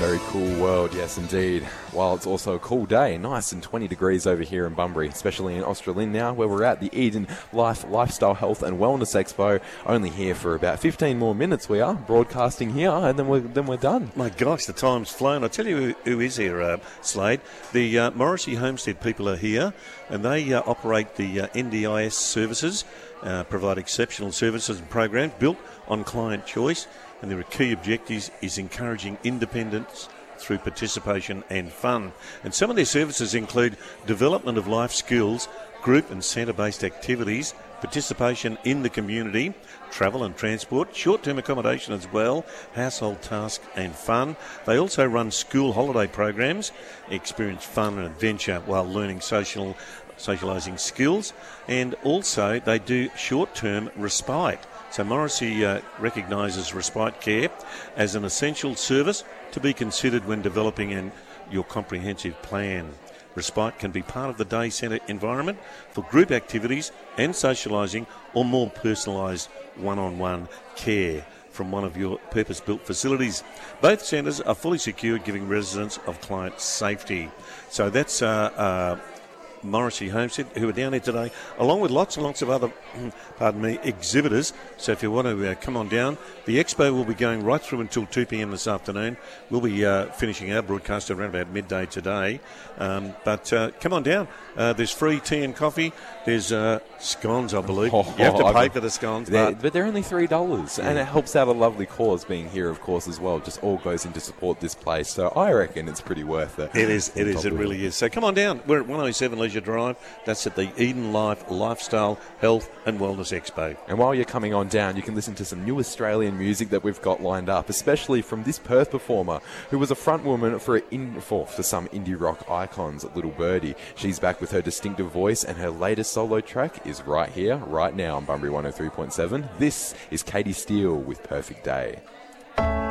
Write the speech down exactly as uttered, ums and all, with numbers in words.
Very cool world, yes indeed. While it's also a cool day, nice and twenty degrees over here in Bunbury, especially in Australind now, where we're at the Eden Life Lifestyle Health and Wellness Expo. Only here for about fifteen more minutes we are, broadcasting here, and then we're, then we're done. My gosh, the time's flown. I'll tell you who, who is here, uh, Slade. The uh, Morrissey Homestead people are here, and they uh, operate the uh, N D I S services, uh, provide exceptional services and programs built on client choice, and their key objectives is encouraging independence through participation and fun. And some of their services include development of life skills, group and centre-based activities, participation in the community, travel and transport, short-term accommodation as well, household tasks and fun. They also run school holiday programs, experience fun and adventure while learning social socialising skills, and also they do short-term respite. So Morrissey uh, recognises respite care as an essential service to be considered when developing an, your comprehensive plan. Respite can be part of the day centre environment for group activities and socialising or more personalised one-on-one care from one of your purpose-built facilities. Both centres are fully secured, giving residents of client safety. So that's uh, uh, Morrissey Homestead, who are down here today, along with lots and lots of other, pardon me, exhibitors. So if you want to uh, come on down, the expo will be going right through until two p.m. this afternoon. We'll be uh, finishing our broadcast around about midday today. Um, but uh, come on down. Uh, there's free tea and coffee. There's uh, scones, I believe. Oh, you have to pay for the scones. They're, but, but they're only three dollars, yeah. and it helps out a lovely cause being here, of course, as well. Just all goes in to support this place. So I reckon it's pretty worth it. It is, it is, it really is. So come on down. We're at one oh seven Leisure Drive. That's at the Eden Life Lifestyle Health and Wellness Expo. And while you're coming on down, you can listen to some new Australian music that we've got lined up, especially from this Perth performer who was a front woman for, a in, for, for some indie rock icons, Little Birdie. She's back with her distinctive voice, and her latest solo track is right here, right now on Bunbury one oh three point seven. This is Katie Steele with Perfect Day.